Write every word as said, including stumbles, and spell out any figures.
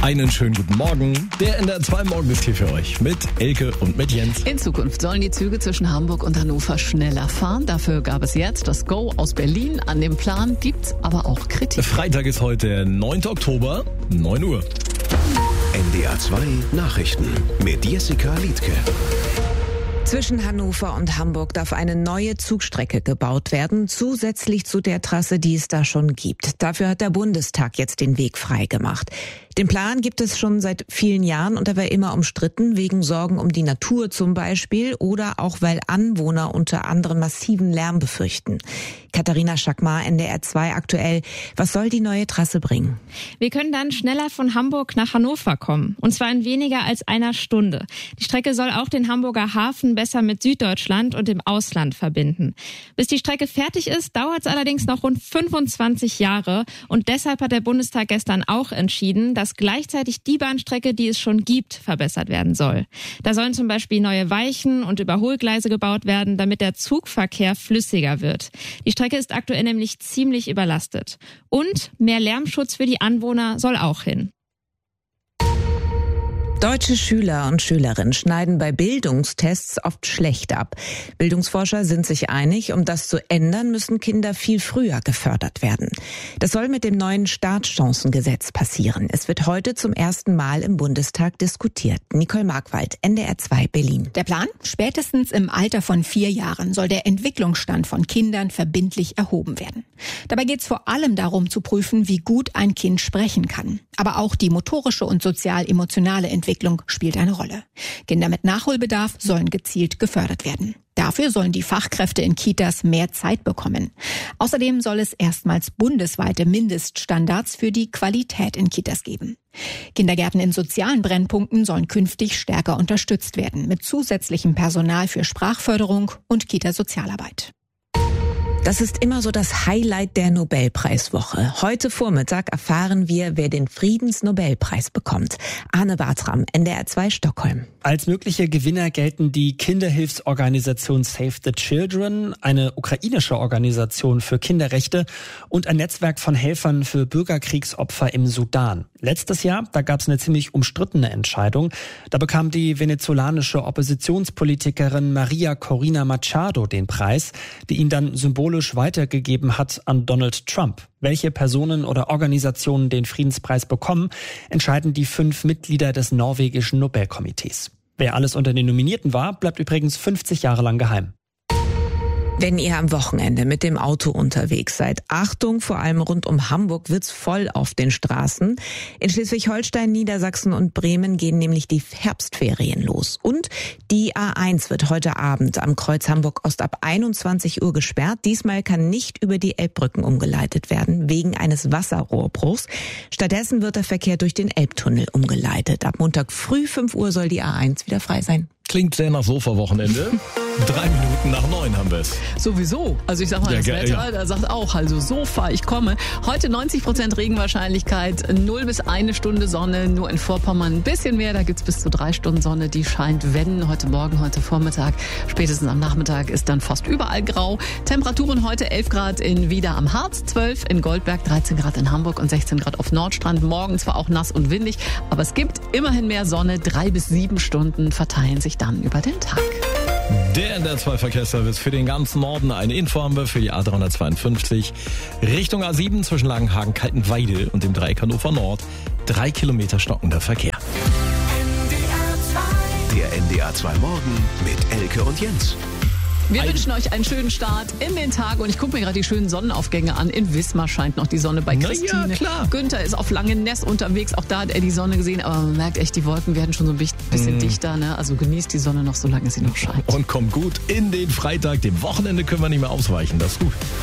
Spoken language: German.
Einen schönen guten Morgen. Der N D R zwei Morgen ist hier für euch mit Elke und mit Jens. In Zukunft sollen die Züge zwischen Hamburg und Hannover schneller fahren. Dafür gab es jetzt das Go aus Berlin. An dem Plan gibt's aber auch Kritik. Freitag ist heute der neunte Oktober, neun Uhr. N D R zwei Nachrichten mit Jessica Liedke. Zwischen Hannover und Hamburg darf eine neue Zugstrecke gebaut werden, zusätzlich zu der Trasse, die es da schon gibt. Dafür hat der Bundestag jetzt den Weg freigemacht. Den Plan gibt es schon seit vielen Jahren und er war immer umstritten, wegen Sorgen um die Natur zum Beispiel oder auch weil Anwohner unter anderem massiven Lärm befürchten. Katharina Schackmar, N D R zwei aktuell. Was soll die neue Trasse bringen? Wir können dann schneller von Hamburg nach Hannover kommen. Und zwar in weniger als einer Stunde. Die Strecke soll auch den Hamburger Hafen besser mit Süddeutschland und dem Ausland verbinden. Bis die Strecke fertig ist, dauert es allerdings noch rund fünfundzwanzig Jahre. Und deshalb hat der Bundestag gestern auch entschieden, dass gleichzeitig die Bahnstrecke, die es schon gibt, verbessert werden soll. Da sollen zum Beispiel neue Weichen und Überholgleise gebaut werden, damit der Zugverkehr flüssiger wird. Die Strecke ist aktuell nämlich ziemlich überlastet. Und mehr Lärmschutz für die Anwohner soll auch hin. Deutsche Schüler und Schülerinnen schneiden bei Bildungstests oft schlecht ab. Bildungsforscher sind sich einig, um das zu ändern, müssen Kinder viel früher gefördert werden. Das soll mit dem neuen Startchancengesetz passieren. Es wird heute zum ersten Mal im Bundestag diskutiert. Nicole Markwald, N D R zwei Berlin. Der Plan? Spätestens im Alter von vier Jahren soll der Entwicklungsstand von Kindern verbindlich erhoben werden. Dabei geht es vor allem darum zu prüfen, wie gut ein Kind sprechen kann. Aber auch die motorische und sozial-emotionale Entwicklung spielt eine Rolle. Kinder mit Nachholbedarf sollen gezielt gefördert werden. Dafür sollen die Fachkräfte in Kitas mehr Zeit bekommen. Außerdem soll es erstmals bundesweite Mindeststandards für die Qualität in Kitas geben. Kindergärten in sozialen Brennpunkten sollen künftig stärker unterstützt werden, mit zusätzlichem Personal für Sprachförderung und Kita-Sozialarbeit. Das ist immer so das Highlight der Nobelpreiswoche. Heute Vormittag erfahren wir, wer den Friedensnobelpreis bekommt. Arne Bartram, N D R zwei Stockholm. Als mögliche Gewinner gelten die Kinderhilfsorganisation Save the Children, eine ukrainische Organisation für Kinderrechte und ein Netzwerk von Helfern für Bürgerkriegsopfer im Sudan. Letztes Jahr, da gab es eine ziemlich umstrittene Entscheidung. Da bekam die venezolanische Oppositionspolitikerin Maria Corina Machado den Preis, die ihn dann symbolisch weitergegeben hat an Donald Trump. Welche Personen oder Organisationen den Friedenspreis bekommen, entscheiden die fünf Mitglieder des norwegischen Nobelkomitees. Wer alles unter den Nominierten war, bleibt übrigens fünfzig Jahre lang geheim. Wenn ihr am Wochenende mit dem Auto unterwegs seid, Achtung, vor allem rund um Hamburg wird's voll auf den Straßen. In Schleswig-Holstein, Niedersachsen und Bremen gehen nämlich die Herbstferien los. Und die A eins wird heute Abend am Kreuz Hamburg-Ost ab einundzwanzig Uhr gesperrt. Diesmal kann nicht über die Elbbrücken umgeleitet werden, wegen eines Wasserrohrbruchs. Stattdessen wird der Verkehr durch den Elbtunnel umgeleitet. Ab Montag früh fünf Uhr soll die A eins wieder frei sein. Klingt sehr nach Sofa-Wochenende. Drei Minuten nach neun haben wir es. Sowieso. Also ich sag mal, Ja, das ge- Wetter, ja. da sagt auch, also Sofa, ich komme. Heute neunzig Prozent Regenwahrscheinlichkeit, null bis eine Stunde Sonne, nur in Vorpommern ein bisschen mehr, da gibt's bis zu drei Stunden Sonne, die scheint, wenn heute Morgen, heute Vormittag, spätestens am Nachmittag ist dann fast überall grau. Temperaturen heute elf Grad in Wieder am Harz, zwölf in Goldberg, dreizehn Grad in Hamburg und sechzehn Grad auf Nordstrand. Morgen zwar auch nass und windig, aber es gibt immerhin mehr Sonne, drei bis sieben Stunden verteilen sich dann über den Tag. Der N D R zwei Verkehrsservice für den ganzen Norden. Eine Info haben wir für die A dreihundertzweiundfünfzig. Richtung A sieben zwischen Langenhagen-Kaltenweide und dem Dreieck Hannover Nord. Drei Kilometer stockender Verkehr. Der N D R zwei Morgen mit Elke und Jens. Wir wünschen euch einen schönen Start in den Tag und ich gucke mir gerade die schönen Sonnenaufgänge an. In Wismar scheint noch die Sonne bei Na Christine. ja, klar. Günther ist auf Langeness unterwegs, auch da hat er die Sonne gesehen, aber man merkt echt, die Wolken werden schon so ein bisschen mm. dichter. Ne? Also genießt die Sonne noch, solange sie noch scheint. Und kommt gut in den Freitag. Dem Wochenende können wir nicht mehr ausweichen. Das ist gut.